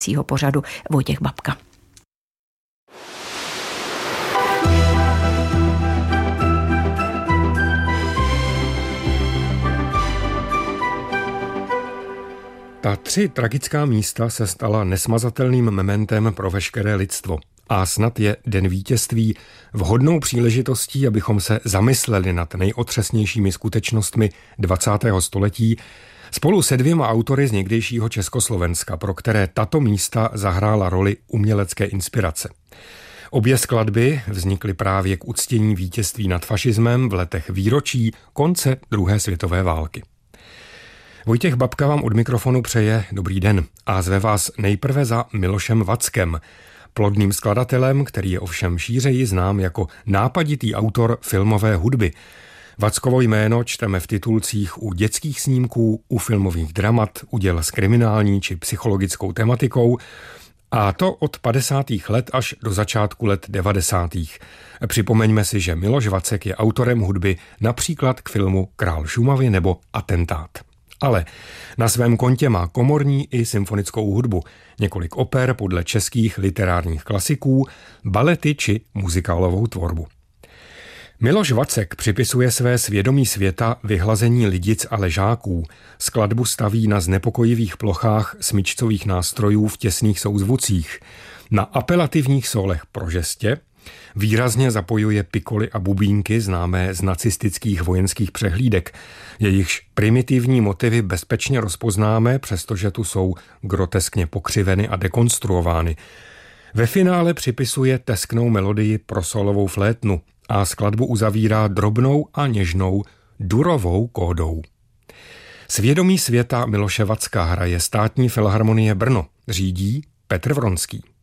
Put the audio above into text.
pořadu Vojtěch Babka. Ta 3 tragická místa se stala nesmazatelným mementem pro veškeré lidstvo. A snad je Den vítězství vhodnou příležitostí, abychom se zamysleli nad nejotřesnějšími skutečnostmi 20. století spolu se 2 autory z někdejšího Československa, pro které tato místa zahrála roli umělecké inspirace. Obě skladby vznikly právě k uctění vítězství nad fašismem v letech výročí konce druhé světové války. Vojtěch Babka vám od mikrofonu přeje dobrý den a zve vás nejprve za Milošem Vackem, plodným skladatelem, který je ovšem šířeji znám jako nápaditý autor filmové hudby. Vackovo jméno čteme v titulcích u dětských snímků, u filmových dramat, u děl s kriminální či psychologickou tematikou, a to od 50. let až do začátku let 90. Připomeňme si, že Miloš Vacek je autorem hudby například k filmu Král Šumavy nebo Atentát. Ale na svém kontě má komorní i symfonickou hudbu, několik oper podle českých literárních klasiků, balety či muzikálovou tvorbu. Miloš Vacek připisuje své svědomí světa vyhlazení lidic a ležáků, skladbu staví na znepokojivých plochách smyčcových nástrojů v těsných souzvucích, na apelativních sólech pro žestě, výrazně zapojuje pikoly a bubínky známé z nacistických vojenských přehlídek. Jejichž primitivní motivy bezpečně rozpoznáme, přestože tu jsou groteskně pokřiveny a dekonstruovány. Ve finále připisuje tesknou melodii pro solovou flétnu a skladbu uzavírá drobnou a něžnou durovou kódou. Svědomí světa Miloše Vacka hraje Státní filharmonie Brno, řídí Petr Vronský.